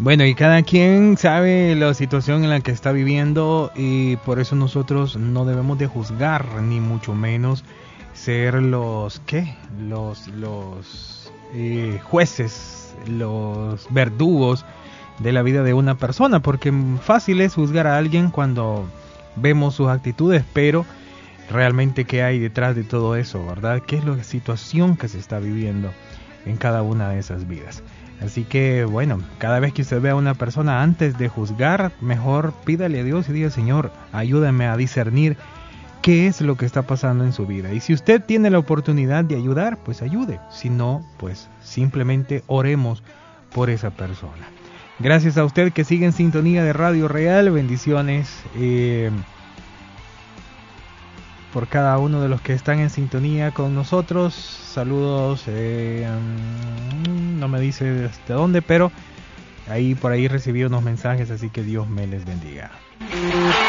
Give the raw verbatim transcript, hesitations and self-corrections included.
Bueno, y cada quien sabe la situación en la que está viviendo y por eso nosotros no debemos de juzgar, ni mucho menos ser los, ¿qué? Los, los eh, jueces, los verdugos de la vida de una persona, porque fácil es juzgar a alguien cuando vemos sus actitudes, pero realmente qué hay detrás de todo eso, ¿verdad? ¿Qué es la situación que se está viviendo en cada una de esas vidas? Así que bueno, cada vez que usted vea a una persona, antes de juzgar, mejor pídale a Dios y diga: Señor, ayúdame a discernir qué es lo que está pasando en su vida. Y si usted tiene la oportunidad de ayudar, pues ayude. Si no, pues simplemente oremos por esa persona. Gracias a usted que sigue en sintonía de Radio Real. Bendiciones eh, por cada uno de los que están en sintonía con nosotros. Saludos. Eh, no me dice desde dónde, pero ahí por ahí recibí unos mensajes, así que Dios me les bendiga.